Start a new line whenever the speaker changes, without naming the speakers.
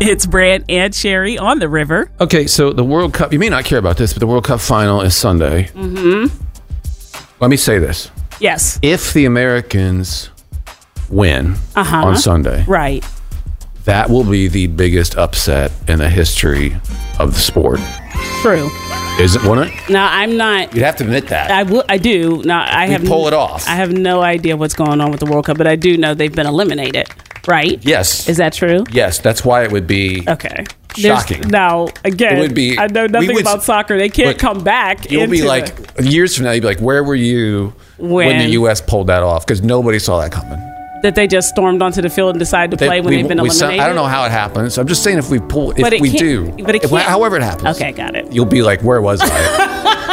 It's Brant and Sherry on the river.
Okay, so the World Cup, you may not care about this, but the World Cup final is Sunday. Let me say this.
Yes.
If the Americans win on Sunday,
Right.
that will be the biggest upset in the history of the sport.
True.
Won't it?
Now, I'm not...
You'd have to admit that.
I do. Now,
pull it off.
I have no idea what's going on with the World Cup, but I do know they've been eliminated, right?
Yes.
Is that true?
Yes, that's why it would be shocking.
Now, again,
It would be-
I know nothing about soccer. They can't
look,
come back.
You'll be like, years from now, you'll be like, where were you when the U.S. pulled that off? Because nobody saw that coming.
That they just stormed onto the field and decided to play when they've been eliminated?
I don't know how it happens. I'm just saying if we do,
however it happens.
you'll be like, where was I?